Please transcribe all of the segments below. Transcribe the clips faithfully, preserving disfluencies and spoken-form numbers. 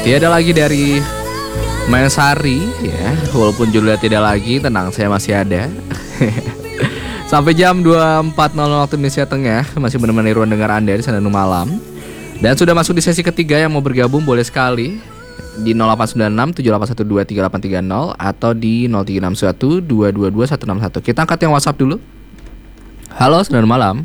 Tiada lagi dari Mesari ya. Walaupun judulnya tidak lagi, tenang, saya masih ada. Sampai jam dua puluh empat nol nol waktu Indonesia Tengah masih menemani ruang dengar Anda di Senandung Malam. Dan sudah masuk di sesi ketiga, yang mau bergabung boleh sekali di nol delapan sembilan enam tujuh delapan satu dua tiga delapan tiga nol atau di nol tiga enam satu dua dua dua satu enam satu. Kita angkat yang WhatsApp dulu. Halo, Senandung Malam.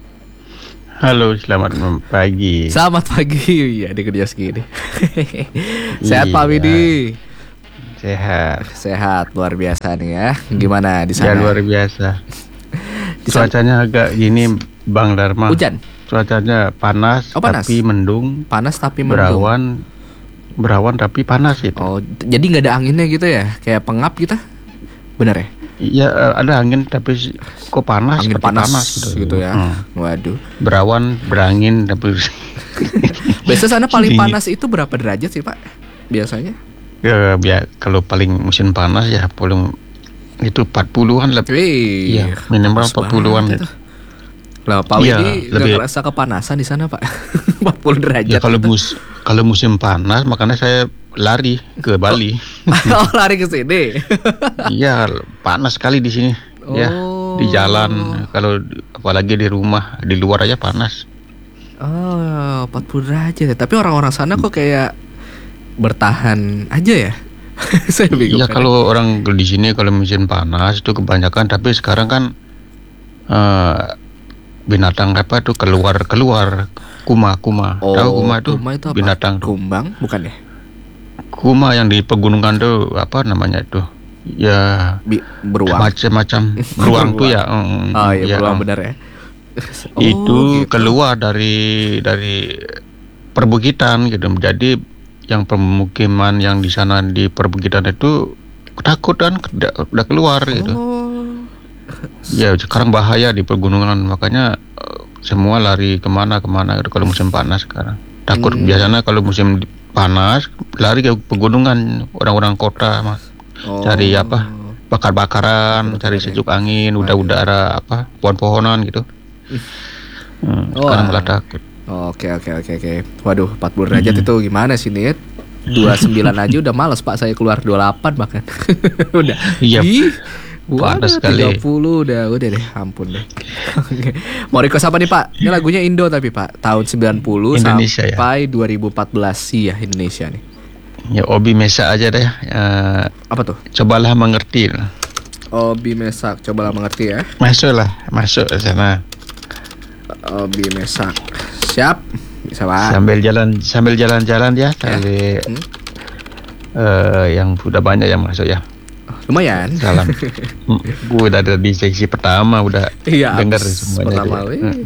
Halo, selamat pagi. Selamat pagi. Ya, di kerja segini. Sehat Pak Widi? Sehat. Sehat, luar biasa nih ya. Gimana di sana? Ya, luar biasa. Cuacanya agak gini, Bang Dharma. Hujan? Cuacanya panas, Oh, panas. tapi mendung. Panas tapi mendung. Berawan, berawan tapi panas itu. Oh, jadi nggak ada anginnya gitu ya? Kayak pengap gitu? Bener ya? Iya, ada angin tapi kok panas, Angin seperti panas, panas gitu, gitu ya. Hmm. Waduh. Berawan, berangin tapi Biasa sana paling Dingin. panas itu berapa derajat sih Pak? Biasanya? ya, ya kalau paling musim panas ya paling itu empat puluhan lebih. Wih, Iya, minimal panas empat puluhan banget itu. itu. Lah Pak Iya, Widi nggak lebih- ngerasa kepanasan di sana Pak? empat puluh derajat. Ya kalau gitu. mus kalau musim panas makanya saya lari ke Bali. Oh, lari ke sini. Iya, panas sekali di sini. Ya, Oh. di jalan. Kalau apalagi di rumah, di luar aja panas. Oh, empat puluh derajat ya. Tapi orang-orang sana kok kayak bertahan aja ya? Saya bingung. Iya, kan. kalau orang di sini kalau musim panas itu kebanyakan. Tapi sekarang kan eh, binatang apa tuh keluar keluar kuma kuma. Oh, Tahu kuma itu? kuma itu apa? Binatang tuh. Kumbang, bukan ya? Kuma yang di pegunungan tuh apa namanya itu? Ya, Bi- beruang. macam-macam beruang tuh ya. mm, Oh iya, ya, beruang mm. benar ya. Oh, Itu gitu. keluar dari dari perbukitan gitu. Jadi yang pemukiman yang di sana di perbukitan itu takut kan udah, udah keluar gitu. Oh. Ya sekarang bahaya di pegunungan, makanya eh, semua lari kemana kemana gitu kalau musim panas sekarang. Takut. Hmm. Biasanya kalau musim di- panas lari ke pegunungan orang-orang kota mas. Oh. Cari apa? Bakar-bakaran, cari Bakar-bakaran. sejuk angin, udah udara apa? Pohon-pohonan gitu. Hmm, Oh, sekarang ah. malah takut. Oke oke oke oke. Waduh, empat puluh derajat Hmm. itu gimana sih Nit? dua puluh sembilan aja udah males Pak, saya keluar dua puluh delapan bahkan. Udah. Iya. Ih, Panas waduh, sekali. tiga puluh udah udah deh, ampun deh. Oke. Mau request apa nih Pak? Ini lagunya Indo tapi Pak, tahun sembilan puluh Indonesia, ya? sampai dua ribu empat belas sih ya, Indonesia nih. Ya Obi Mesa aja deh. Eh, Apa tuh? cobalah mengerti. Obi Mesak, cobalah mengerti ya. Masuklah, masuk ke sana. Obi Mesak. Siap? Bisa Pak. Sambil jalan, sambil jalan-jalan ya. Sambil Hmm. eh, yang sudah banyak yang masuk ya. Lumayan. Salam. Hmm, Gue udah ada di seksi pertama, udah Iya, dengar abis semuanya. pertama, dia. wih. Hmm.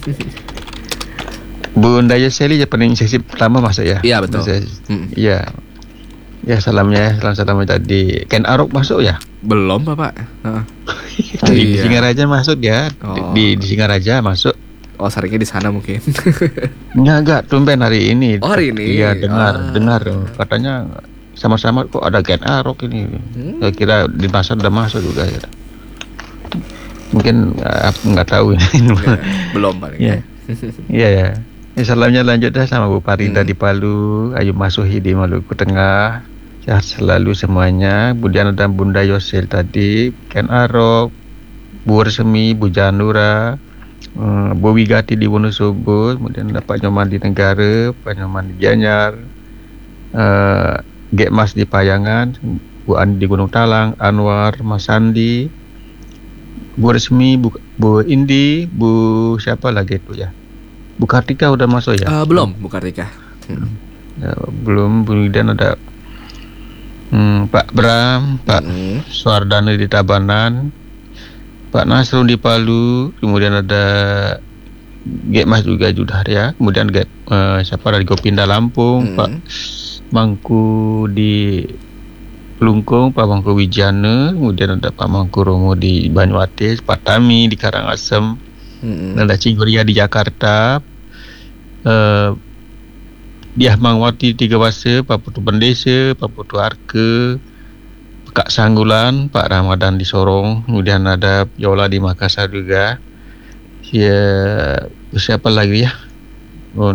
Bunda Yoseli ya pening seksi pertama masuk ya. Iya, betul. Saya- Hmm. Iya. Ya salamnya, salam salamnya tadi. Ken Arok masuk ya? Belum Bapak. Heeh. Di, di Iya. Singaraja masuk ya. Di, Oh. di, di Singaraja masuk. Oh, seringnya di sana mungkin. Enggak, enggak, tumben hari ini. Oh, hari ini. Iya, dengar, Ah. dengar. Katanya sama-sama kok ada Ken Arok ini. Hmm. Saya kira di pasar udah masuk juga ya. Mungkin eh, aku nggak tahu ini. Ya, belum paling. Iya. Iya ya. Ya, salamnya lanjut dah sama Bu Parida Hmm. di Palu, Ayu Masuhi di Maluku Tengah. Sehat selalu semuanya. Kemudian ada Bunda Yosel tadi, Ken Arok, Bu Resmi, Bu Janura, eh, Bu Wigati di Wonosobo, kemudian ada Pak Nyoman di Tenggara, Pak Nyoman di Gianyar, eh, Gek Mas di Payangan, Bu Andi di Gunung Talang, Anwar, Mas Sandi, Bu Resmi, Bu, Bu Indi, Bu siapa lagi itu ya? Bu Kartika udah masuk ya? Eh, belum, Bu Kartika. Hmm. Ya, belum. Kemudian ada hmm, Pak Bram, Pak Hmm. Suardana di Tabanan, Pak Nasrun di Palu, kemudian ada Gek Mas juga sudah ya. Kemudian Gek eh, siapa dari Gopinda Lampung, Hmm. Pak Mangku di Pelungkung, Pak Mangku Wijana, kemudian ada Pak Mangku Romo di Banyuatis, Pak Tami di Karangasem, Hmm. ada Cingguria di Jakarta, eh, Diah Mangwati Tiga Wase, Pak Putu Bendesa, Pak Putu Arke, Kak Sanggulan, Pak Ramadan di Sorong, kemudian ada Yola di Makassar juga. Ya, siapa lagi ya? Oh,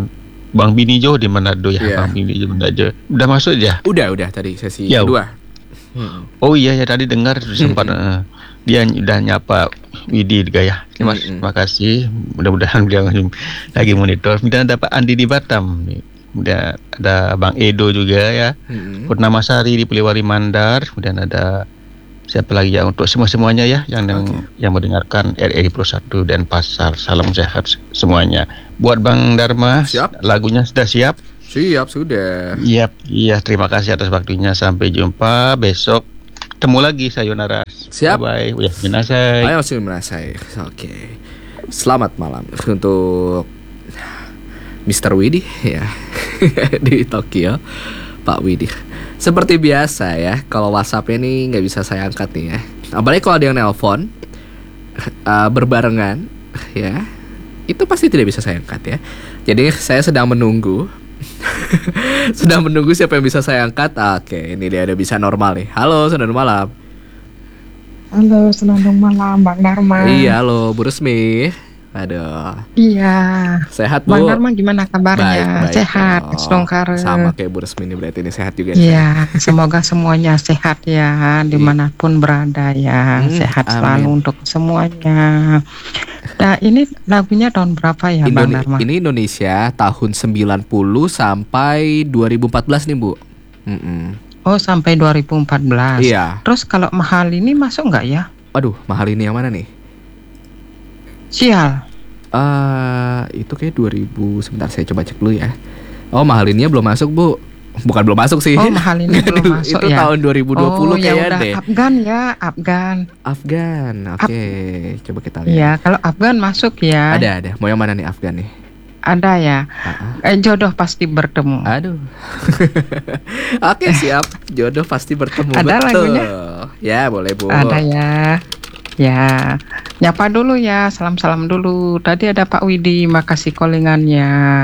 Bang Binijo di Manado ya, Iya. Bang Binijo Manado. Udah masuk ya? Udah, udah tadi sesi Ya, kedua. Hmm. Oh iya ya tadi dengar sempat eh, dia udah nyapa Widi juga ya. Terima, Mm-mm. terima kasih. Mudah-mudahan dia lagi monitor. Kemudian ada Pak Andi di Batam. Kemudian ada Bang Edo juga ya. Mm-mm. Purnamasari di Poliwali Mandar. Kemudian ada siapa lagi ya, untuk semua-semuanya ya yang Oke. yang mendengarkan R R I Pro satu dan Pasar. Salam sehat semuanya. Buat Bang Dharma, Siap. lagunya sudah siap? Siap, sudah. Iya, iya, terima kasih atas waktunya. Sampai jumpa besok. Ketemu lagi, sayonara. Siap. Bye bye. Ya, minasai. Ayo sih merasai. Oke. Selamat malam untuk mister Widi ya di Tokyo, Pak Widi. Seperti biasa ya, kalau WhatsApp ini nggak bisa saya angkat nih ya. Apalagi kalau ada yang nelpon uh, berbarengan ya, itu pasti tidak bisa saya angkat ya. Jadi saya sedang menunggu. Sedang menunggu siapa yang bisa saya angkat. Oke, ini dia ada bisa normal nih. Halo, selamat malam. Halo, selamat malam Bang Dharma. Iya, halo Bu Resmi. Aduh, Iya. sehat Bu? Bang Dharma gimana kabarnya? Baik, baik. Sehat, Oh, Songkare. sama kayak Bu Resmi ini berarti ini sehat juga. Iya, semoga semuanya sehat ya, dimanapun berada ya, Hmm, sehat amin. selalu untuk semuanya. Nah, ini lagunya tahun berapa ya Bang Indone- Dharma? ini Indonesia tahun sembilan puluh sampai dua ribu empat belas nih Bu. Mm-mm. Oh, sampai dua ribu empat belas. Iya. Terus kalau mahal ini masuk nggak ya? Aduh, mahal ini yang mana nih? Sial. Eh, itu kayak dua ribu. Sebentar saya coba cek dulu ya. Oh, mahal ini belum masuk Bu. Bukan belum masuk sih. Oh, mahal ini belum Aduh, masuk itu ya. tahun dua ribu dua puluh Oh, ya kayaknya udah deh. Afgan ya, Afgan. Afgan. Oke, coba kita lihat. Iya, kalau Afgan masuk ya. Ada, ada. Mau yang mana nih Afgan nih? Ada ya. Ah, Eh, jodoh pasti bertemu. Aduh. Oke, siap. Jodoh pasti bertemu. Ada Betul. lagunya? Ya, boleh Bu. Ada ya. Ya. Nyapa dulu ya, salam-salam dulu. Tadi ada Pak Widi, makasih callingannya.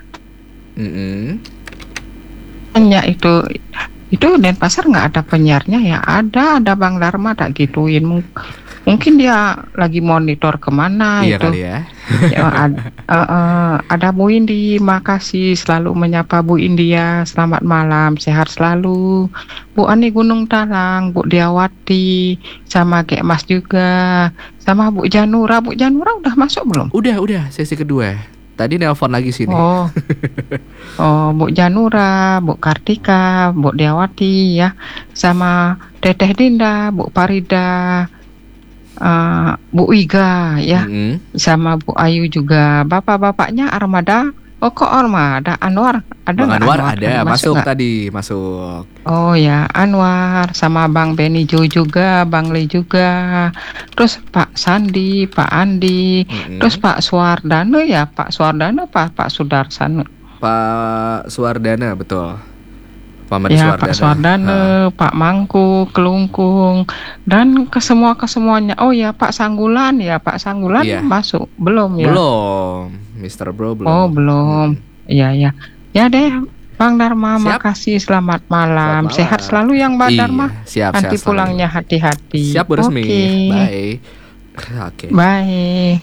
Mm-mm. Hanya itu itu Denpasar nggak ada penyiarnya ya? Ada, ada Bang Dharma tak gituin. Mung- Mungkin dia lagi monitor kemana Iya itu. kali ya. Ya, ad- eh, eh, ada Bu Indi, makasih selalu menyapa Bu India. Selamat malam, sehat selalu. Bu Ani Gunung Talang, Bu Diawati, sama kayak Mas juga, sama Bu Janura. Bu Janura udah masuk belum? Udah, udah sesi kedua. Tadi nelpon lagi sini. Oh, oh Bu Janura, Bu Kartika, Bu Diawati ya, sama Teteh Dinda, Bu Parida, eh, Bu Iga ya. Mm-mm. Sama Bu Ayu juga. Bapak-bapaknya Armada. Oh, kok Armada? Anwar ada Bang nggak Anwar ada, Tadi masuk nggak? tadi, masuk. Oh ya, Anwar sama Bang Benny Jo juga, Bang Le juga. Terus Pak Sandi, Pak Andi, Mm-mm. terus Pak Suwardana ya, Pak Suwardana Pak Pak Sudarsana. Pak Suwardana, betul. Pak Madi Ya, Suwardana. Pak Suwardana, Pak Mangku, Kelungkung, dan ke semua ke semuanya. Oh ya, Pak Sanggulan ya, Pak Sanggulan Iya. masuk belum ya? Belum, mister Bro belum. Oh, belum. Iya, ya. Ya deh, Bang Dharma, Siap. makasih. Selamat malam. Selamat malam. Sehat selalu yang Bang Iya, Dharma. siap, Nanti sehat pulangnya hati-hati. Siap Bu Resmi. Oke. Bye. Oke. Bye.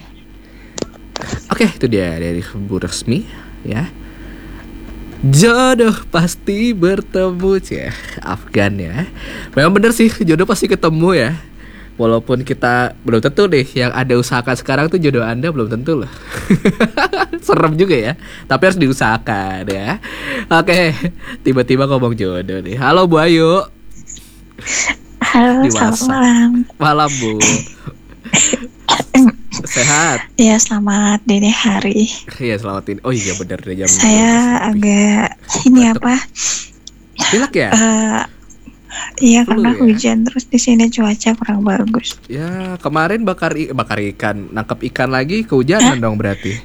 Oke, itu dia dari Bu Resmi ya. Jodoh pasti bertemu ya. Afgan ya. Memang bener sih, jodoh pasti ketemu ya. Walaupun kita belum tentu deh yang ada usahakan sekarang tuh jodoh Anda belum tentu loh. Serem juga ya. Tapi harus diusahakan ya. Oke, tiba-tiba ngomong jodoh nih. Halo Bu Ayu. Halo, Di selamat WhatsApp. malam. Malam Bu. Sehat. Ya, selamat dini hari. Iya, selamatin. Oh iya bener deh jam Saya agak ini Batuk. apa? pilek ya. eh Iya, Flu karena ya? hujan terus di sini cuaca kurang bagus. Ya kemarin bakar i- bakar ikan, nangkap ikan lagi kehujanan dong berarti.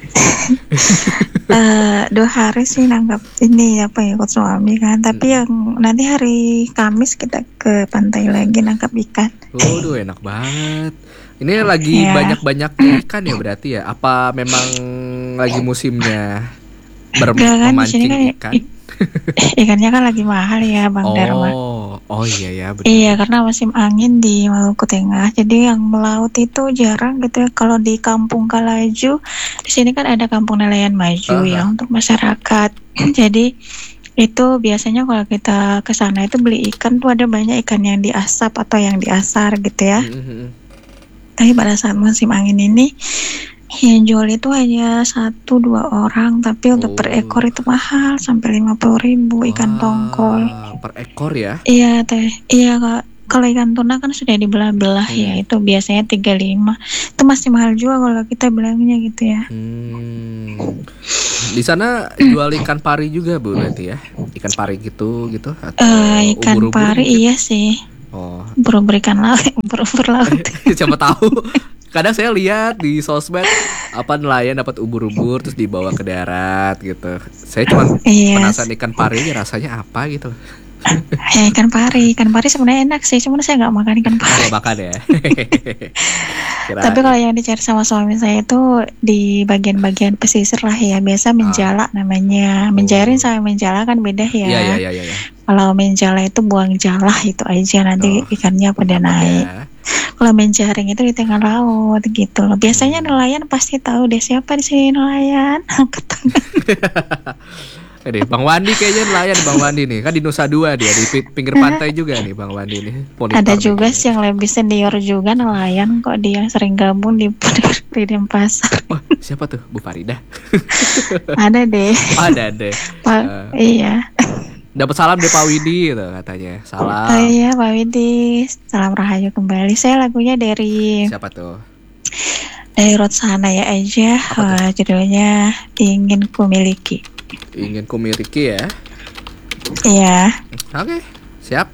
eh Dua hari sih nangkap ini apa ya ikut suami kan. Tapi yang nanti hari Kamis kita ke pantai lagi nangkap ikan. Waduh enak banget. Ini lagi Ya. banyak-banyaknya ikan ya berarti ya? Apa memang lagi musimnya ber- Enggak kan, di sini memancing kan ikan? i- ikannya kan lagi mahal ya Bang Dharma. Oh, Oh iya ya, benar. Iya, karena musim angin di Maluku Tengah. Jadi yang melaut itu jarang gitu ya. Kalau di Kampung Kalaju, di sini kan ada Kampung Nelayan Maju Aha. ya untuk masyarakat. Jadi itu biasanya kalau kita ke sana itu beli ikan tuh ada banyak ikan yang diasap atau yang diasar gitu ya. Mm-mm. Tapi pada saat musim angin ini yang jual itu hanya satu dua orang, tapi untuk per Oh. ekor itu mahal sampai lima puluh ribu ikan Wah, tongkol. per ekor ya. Iya teh, iya kak. Kalau ikan tuna kan sudah dibelah-belah ya, Hmm. itu biasanya tiga puluh lima. Itu masih mahal juga kalau kita bilangnya gitu ya. Hmm. Di sana jual ikan pari juga Bu berarti ya? Ikan pari gitu gitu atau Eh ikan ubur-ubur pari mungkin? iya sih. Oh, Ubur-ubur ikan laut, ubur-ubur laut. siapa tahu. Kadang saya lihat di sosmed apa nelayan dapat ubur-ubur terus dibawa ke darat gitu. Saya cuma Iya. penasaran ikan pari aja rasanya apa gitu. Ya ikan pari, ikan pari sebenarnya enak sih, cuman saya nggak makan ikan pari. Kalau makan ya. Kirain. Tapi kalau yang dicari sama suami saya itu di bagian-bagian pesisir lah ya, biasa menjala namanya. Menjaring sama menjala kan beda ya. Iya iya iya iya. Ya. Kalau menjala itu buang jala itu aja, nanti Oh. ikannya pada naik. Ya. Kalau menjaring itu di tengah laut gitu loh. Biasanya Hmm. nelayan pasti tahu deh siapa di sini nelayan. Angkat tangan. Ini Bang Wandi kayaknya nelayan Bang Wandi nih. Kan di Nusa Dua dia di pi- pinggir pantai juga nih Bang Wandi nih. Monitor Ada nih juga kayaknya. sih yang lebih senior juga nelayan kok, dia sering gabung di di Denpasar. Oh, siapa tuh? Bu Farida. Ada deh. Ada deh. Pak, Eh. iya. Dapat salam dari Pak Widi gitu katanya. Salam. Oh iya Pak Widi, salam rahayu kembali. Saya lagunya dari Siapa tuh? dari Rotsana ya aja. Apa Wah, judulnya Ingin Ku Miliki. Ingin ku miliki ya. Iya. Oke, siap.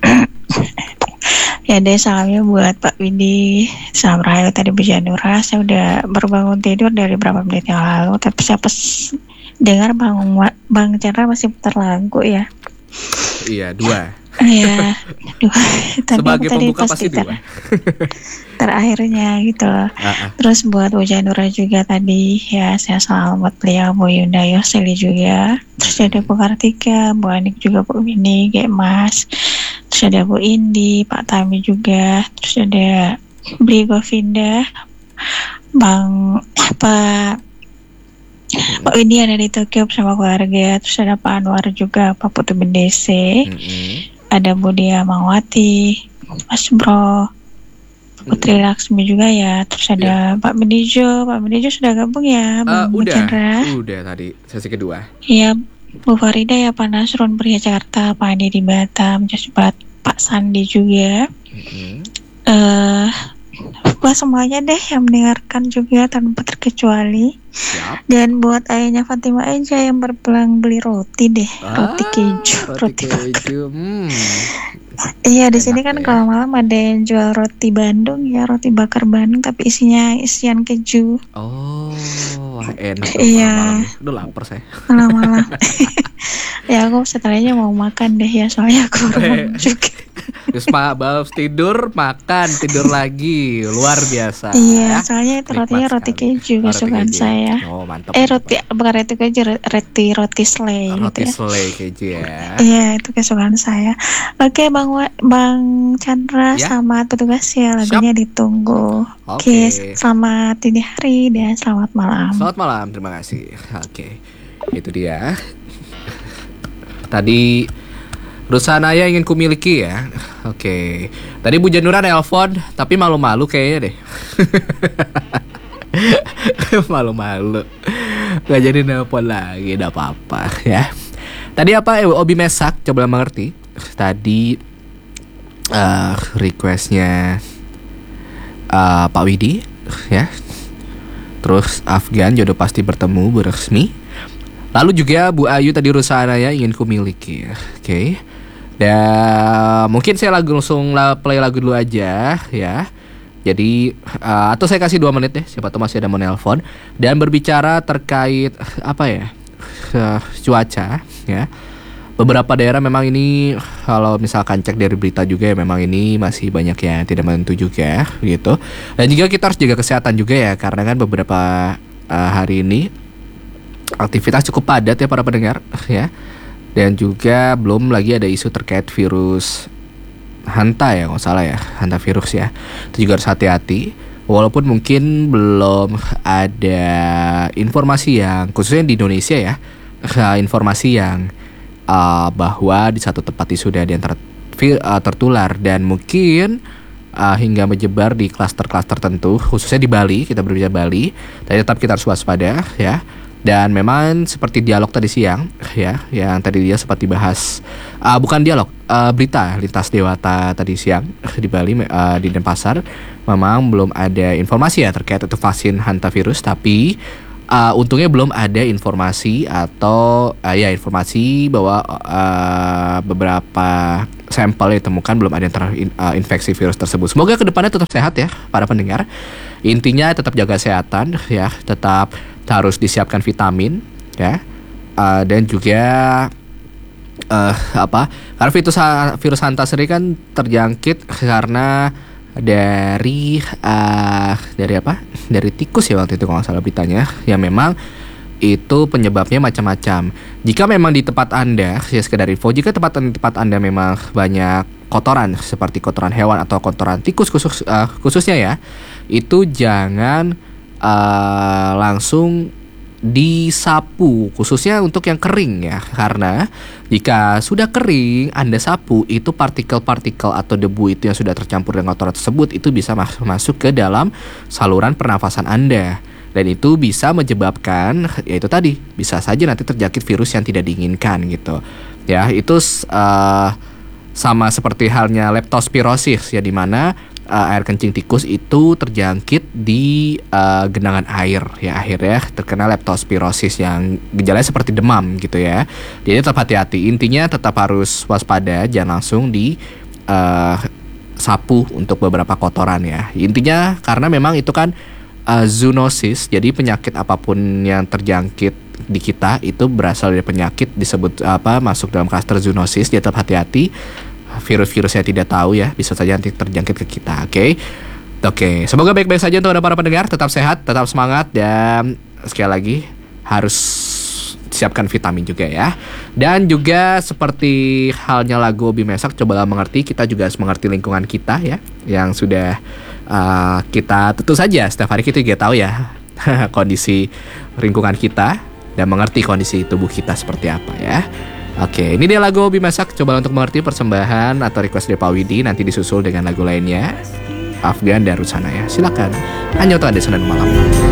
Ya deh, salamnya buat Pak Widi. Salam rahayu tadi Bu Janura. Saya udah baru bangun tidur dari berapa menit yang lalu, tapi saya pas dengar Bang Bang Chandra masih putar lagu ya. Iya, dua. Iya, dua. Tapi Sebagai aku tadi pembuka pas pasti di ter- dua. terakhirnya gitu loh. Ah, ah. Terus buat Bu Janura juga tadi ya, saya salam buat beliau, Bu Yunda Yoseli juga. Terus ada Bu Kartika, Bu Anik juga, Bu Mini, Gek Mas. Terus ada Bu Indi, Pak Tami juga. Terus ada Bli Govinda, Bang Pak Pak Widi ada di Tokyo bersama keluarga. Terus ada Pak Anwar juga, Pak Putu Bendese. Mm-mm. Ada Bu Dia Mawati, Mas Bro, Putri Laksmi juga ya. Terus ada Pak Benijo. Pak Benijo sudah gabung ya, Ah, Bang udah, Chandra. udah tadi sesi kedua. Iya, Bu Farida ya, Pak Nasrun Pria Jakarta, Pak Andi di Batam, Jaspat, Pak Sandi juga. Mm-mm. Eh, buat semuanya deh yang mendengarkan juga tanpa terkecuali. Siap. Dan buat ayahnya Fatima aja yang berpelang beli roti deh, roti keju, Ah, roti, roti bakar. keju. Hmm. Iya, di Enak sini kan ya. kalau malam ada yang jual roti Bandung ya, roti bakar Bandung tapi isinya isian keju. Oh, wah enak tuh Iya. malam-malam nih. Udah lapar saya. Malam-malam. Ya aku setelahnya mau makan deh ya, soalnya aku baru bangun juga. Terus ma- baru tidur, makan, tidur lagi. Luar biasa. Iya, ya. soalnya itu rotinya Nikmat roti sekali. keju Oh, roti kesukaan keju. saya. Oh, mantap. Eh mantap. roti bukan roti keju, roti roti selai gitu Roti ya. selai keju ya. Iya, itu kesukaan saya. Oke, Bang Wa- Bang Chandra, Ya. selamat bertugas ya, lagunya ditunggu. Oke. Oke, selamat dini hari dan selamat malam. Selamat malam, terima kasih. Oke, itu dia. Tadi Rusanaya ingin kumiliki ya. Oke. Tadi Bu Janura nelpon, tapi malu-malu kayaknya deh. Malu-malu. Gak jadi nelpon lagi, gak apa-apa ya. Tadi apa? Eh, Obi Mesak, coba mengerti. Tadi eh, requestnya eh, Pak Widi ya. Terus Afgan jodoh pasti bertemu beresmi. Lalu juga Bu Ayu tadi Rusanaya ingin kumiliki. Oke. Okay. Dan mungkin saya lagu langsung la- play lagu dulu aja ya. Jadi uh, atau saya kasih dua menit deh. Siapa tahu masih ada mau nelpon. Dan berbicara terkait apa ya, uh, cuaca ya. Beberapa daerah memang ini kalau misalkan cek dari berita juga ya, memang ini masih banyak yang tidak menentu juga gitu. Dan juga kita harus jaga kesehatan juga ya, karena kan beberapa uh, hari ini aktivitas cukup padat ya para pendengar ya. Dan juga belum lagi ada isu terkait virus hanta ya, nggak salah ya, hanta virus ya. Itu juga harus hati-hati. Walaupun mungkin belum ada informasi yang khususnya di Indonesia ya, informasi yang uh, bahwa di satu tempat itu sudah ada yang ter, uh, tertular dan mungkin uh, hingga menyebar di klaster-klaster tertentu, khususnya di Bali. Kita berbicara Bali, tapi tetap kita harus waspada ya. Dan memang seperti dialog tadi siang ya, yang tadi dia sempat dibahas, uh, bukan dialog, uh, berita lintas dewata tadi siang di Bali, uh, di Denpasar, memang belum ada informasi ya terkait itu vaksin hantavirus, tapi uh, untungnya belum ada informasi atau uh, ya informasi bahwa uh, beberapa sampel yang ditemukan belum ada yang terinfeksi virus tersebut. Semoga kedepannya tetap sehat ya para pendengar. Intinya tetap jaga kesehatan ya, tetap harus disiapkan vitamin ya, uh, dan juga uh, apa? Karena virus virus hanta sendiri kan terjangkit karena dari uh, dari apa? Dari tikus ya waktu itu kalau nggak salah beritanya. Ya memang itu penyebabnya macam-macam. Jika memang di tempat Anda, ya sekedar info, jika tempat tempat Anda memang banyak kotoran seperti kotoran hewan atau kotoran tikus khusus uh, khususnya ya, itu jangan uh, langsung disapu, khususnya untuk yang kering ya, karena jika sudah kering Anda sapu, itu partikel-partikel atau debu itu yang sudah tercampur dengan kotoran tersebut itu bisa mas- masuk ke dalam saluran pernafasan Anda. Dan itu bisa menyebabkan, yaitu tadi, bisa saja nanti terjangkit virus yang tidak diinginkan gitu. Ya, itu uh, sama seperti halnya leptospirosis ya, di mana uh, air kencing tikus itu terjangkit di uh, genangan air ya, akhirnya terkena leptospirosis yang gejalanya seperti demam gitu ya. Jadi tetap hati-hati. Intinya tetap harus waspada, jangan langsung di uh, sapu untuk beberapa kotoran ya. Intinya karena memang itu kan Uh, zoonosis, jadi penyakit apapun yang terjangkit di kita itu berasal dari penyakit disebut apa masuk dalam klaster zoonosis. Jadi tetap hati-hati, virus-virusnya tidak tahu ya, bisa saja nanti terjangkit ke kita. Oke, okay? Oke, okay. Semoga baik-baik saja untuk anda para pendengar, tetap sehat, tetap semangat, dan sekali lagi harus siapkan vitamin juga ya. Dan juga seperti halnya lagu Obi Mesak, cobalah mengerti, kita juga harus mengerti lingkungan kita ya, yang sudah Uh, kita tentu saja setiap hari kita juga tahu ya kondisi lingkungan kita dan mengerti kondisi tubuh kita seperti apa ya. Oke, ini dia lagu Obi Masak, coba untuk mengerti, persembahan atau request dari Pak Widi, nanti disusul dengan lagu lainnya Afgan dan Rusana ya. Silakan. Hanya untuk Anda Senin malam.